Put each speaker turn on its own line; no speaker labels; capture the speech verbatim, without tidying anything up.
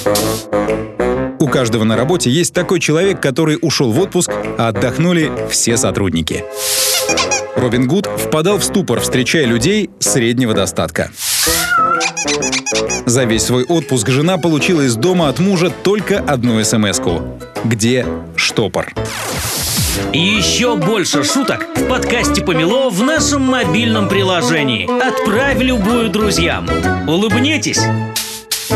У каждого на работе есть такой человек, который ушел в отпуск, а отдохнули все сотрудники. Робин Гуд впадал в ступор, встречая людей среднего достатка. За весь свой отпуск жена получила из дома от мужа только одну смс-ку. Где штопор?
И еще больше шуток в подкасте «Помело» в нашем мобильном приложении. Отправь любую друзьям. Улыбнитесь!